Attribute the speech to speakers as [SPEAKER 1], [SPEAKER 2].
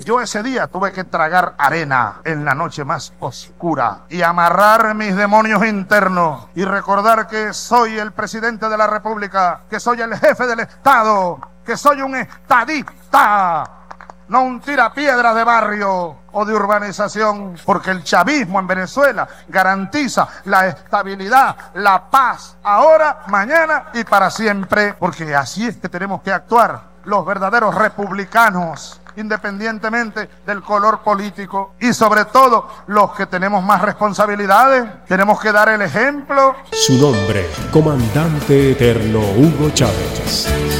[SPEAKER 1] Yo ese día tuve que tragar arena en la noche más oscura y amarrar mis demonios internos y recordar que soy el presidente de la República, que soy el jefe del Estado, que soy un estadista, no un tirapiedra de barrio o de urbanización, porque el chavismo en Venezuela garantiza la estabilidad, la paz, ahora, mañana y para siempre, porque así es que tenemos que actuar los verdaderos republicanos, independientemente del color político, y sobre todo los que tenemos más responsabilidades, tenemos que dar el ejemplo.
[SPEAKER 2] Su nombre, Comandante Eterno Hugo Chávez.